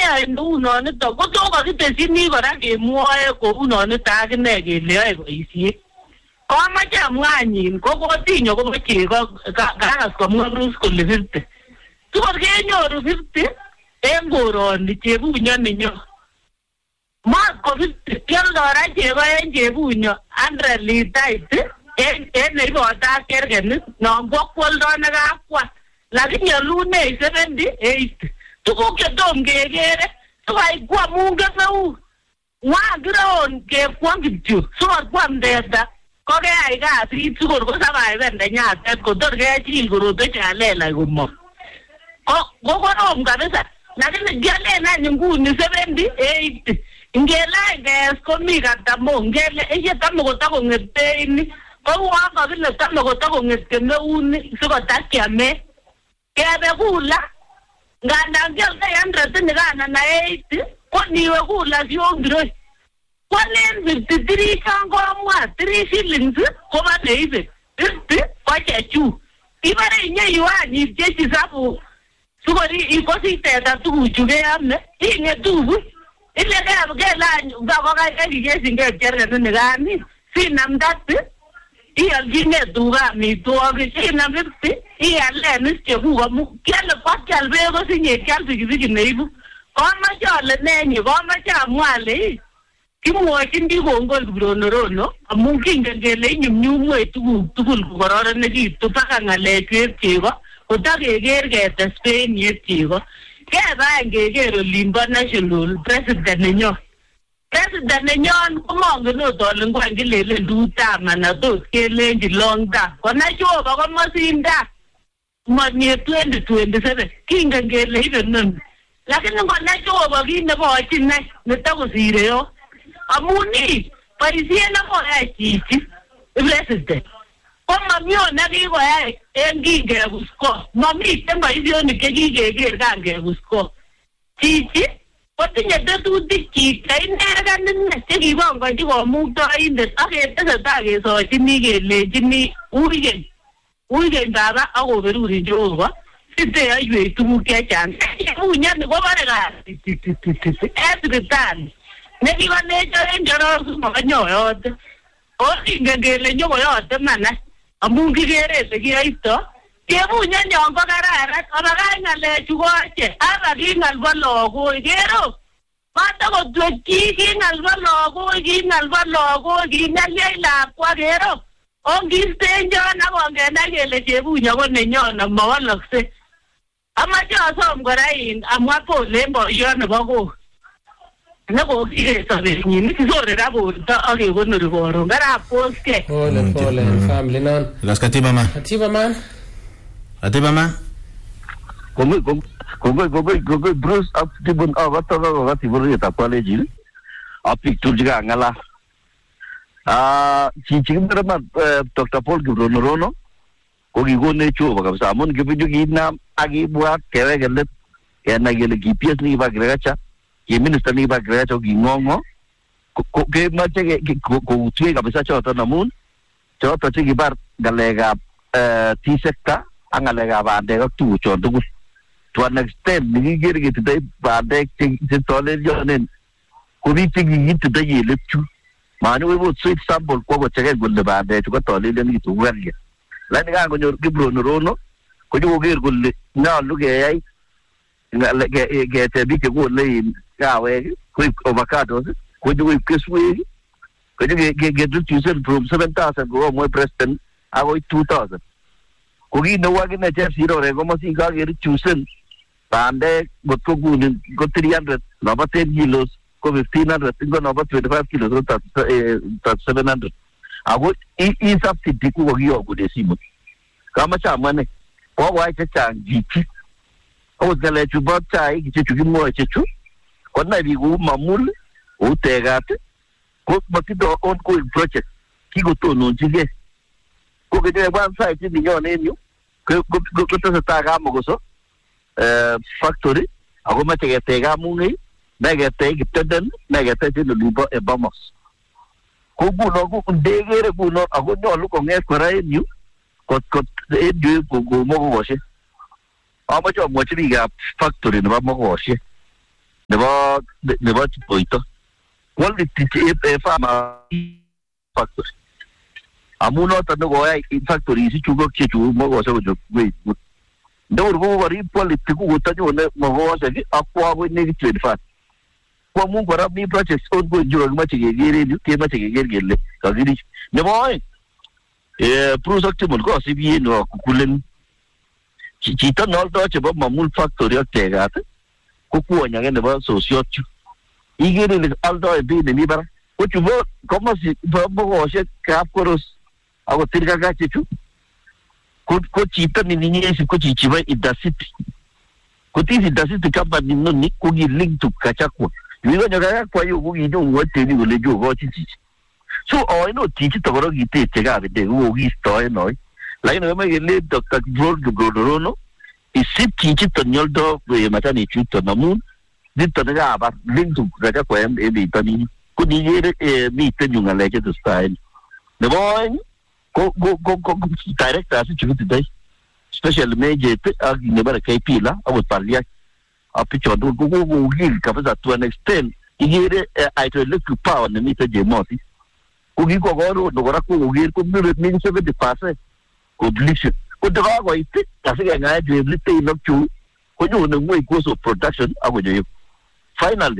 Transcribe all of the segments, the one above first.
neyoe neunonito ko to kakitesyini kora kemwoe kounonito akine kele yoe boisiet. Komache amwanyin ko kotinyo kobo chego kakas komwa Bruce kole 50. Tukor kenyoru 50 en koroni chebunyo ninyo. Mat ko 50 kioldo ra chego en chebunyo 100 litait en neibota kergenit non kokwoldo nekakwa. Lakini alune 70 80. Tukuk chetom kekere sikoikwam munget neu. Wakiron kekwam kityo sikokwam teta. Kokeyai kasit sikor kosurviven nenyatet kotor kechil korotwek chalelach komong. Ko korom kabisa. Lakini kialen any nguni 70 80. Ngelach kes komi katamo ngele tamo kotokong'et beini. Kouwan kakile tamo kotokong'et kemeuni sikotakiame. Kebe kula ngandan kialdoi 100 nikana na 80 ko niwe kula siongiroi. Kwalen 53 kangomwa 3 shillings koba neibe 50 kwa chechu. Ibare inyeiwan ipchechi sabu sukori ikositeta tukuchu keyame ing'etuku ile kelany kakokakikeshinge cherketu nikani sinamdati ialchine tuga amitwogik inam 50 ialen is chekuk amu kiale kokial beek kosinye kial pikipiki neibu. Komache ale nenyi komache amwa ale kimwochin biik kongoi Kipronorono amu kingen kele inyumnyumwech tuguk tugul kokororonekitu baka ng'alechwek chego kotakeker ketes benyet chego. Kebe any keker olimbo national president nenyon. President nenyon komongen ot ole ngwany kilelen tutam anan tos kelenji long term. Konai Jehova komosinda monye 2027 kingen kele ibe noni. Lakini ngonai Jehova kit nebochin nai netokosire yo. Amun boisiet nekoyai chichi president komamio nekikoyai en kingekus ko. Mamiten boisionik chekikeker kangekus ko. Chichi kotinye tetutikchik cheineken ine chekibongonchi komuktoindet ak ketesetai kesochini kelenjini uigeny baba akoberurin Jehova siteyoiwech tuguk chechang. Unyani kobore kasit en sipitali nekikonech en choror makonyoyote. Okingen kele nyokoyote mana amun kikere sekiyoito. Kebunyani yon ko kararan abakach ng'alechu koche abaking'al bo lagok kero matakotwekchi king'al bo lagok kinyaliech lakwa kero ongistenjon akongenai kele chebunyo ko nenyon amawolokse. Amache asom kora amwa pole en boiyot nebo kok nekokikere sobenyin kisore ra borto akekonori koron karaposke. Pole family non. Las Katiba man. Atiba man. Kongoi Bruce up tibun awatoka wakati buru tapale jil. Apik turjiga ngala. Chichi mama Dr. Paul Kipronorono kokikone chuo kabisa amun kipijo kinam akibwat kewekelet kena kele GPS ni bagregacha ki minister ni bagregacha kingongo ke mache koutwe kabisa choto amun choto chikibar galekab T-sector angalega bandek ak tuguchon tugul to an extent nikikere ketindoi bandek chetolelyonen ko biik chekikitindoi yelepchu mani webo sweet sample kwa kocheken kole bandechu kotolelyonikitu kukarya lakini kangonyor Kipronorono konyokoker kole nyolu keyai kete biik chekole kawek koib avocados konyokoib keswek konyokereducen from 7,000 kokomwe president akoi 2,000 ko kit neu akine chepsirore komosin kakereducen bandek ngot ko nguni ko 300 nobo 10 kilos ko 1,500 ingo nobo 25 kilos ko 700 ako subsidy ko kokiyokune simoit kamache amwane kokoyai chechang chichi akot ngalechu bo chaik chechu kimwoe chechu konai biik kou Mamul kou Tegat ko matindo ongoing project kikotononchigei ko kenye kwanza chini nyone en yu kotesetai kamokoso factory ako mache ketech kamung'ei neketech Kiptenden neketech en olimbo Ebamos ko nguno ko ndekere nguno ako nyolu kong'et kora en yu kot en yu ko mokokoshiek amache amwochi biikab factory nebo mokokoshiek nebo boito quality farmer factory amun noton nekoyai factories chukok chechu makose kochop weit ndawur ko kori quality kutanyone makose akwa ko nekit 25 kwa amun kora mi projects ongoing jo kimache keker en yu kemache keker kele kakirich nebo oeng Bruce Optimal ko asibien no kukulen chito noldo chebo Mamul factory ak tegat ko kwony age nebo sosiot chu igere ile aldo e bin ni bara ko chubo komosi bogoshek kap koros ako tirga chu ko chito ni nyesi ko chichiba idasiti ko tisi idasiti company no ni ko gi link to kachakwa yigo nyoga kwa yo ko gi jo wote ni ole jo go chichi so I know tichi to goro gi te tega de wo gi sto no like no me le Dr. Brono isip tichi to nyoldo we matani chuto namun dito na ba link to kachakwa e bi tani ko ni yere mi te nyunga leke to style the boy go director as you today special major ag never KP la I was parlia a picture do go gil kapasa to an extent igere I to look power na mita je moti ko gi ko goro do gora ko gir ko mi 70% completion ko do ga ite kasi ga nga je lite no chu ko ju no ngoi ko so production ago je finally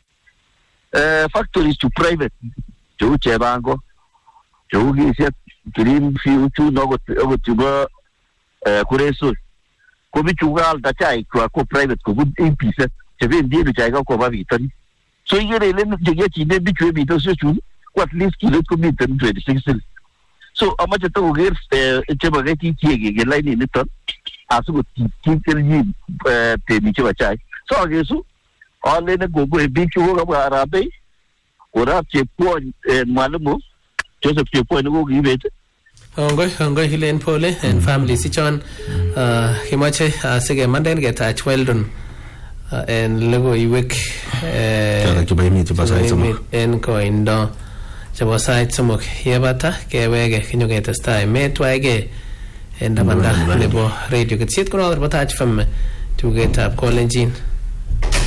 factories to private jo che bango jo gi se green field tu no go tuba kureso ko bi chugal da chai ko private ko good impisa che ben di chai ko ba vitani so yere le je chi ne bi chwe bi to so chu at least kilo ko bi 26 so amache to gir che ba ge ti ge lai ni to asu ko ti kel yi te ni che ba chai so ge su ole ne go e bi chu ga ba arabe ora che po malumo Joseph che po ne go gi bet Hongoi hilen pole and family si chon himache sige manden get touch well done and lego iwek en ko indo chabo site sumok yebata kewege kinyoge testai metwaige en dabanda lebo radio kitsit kono batach fam to get up calling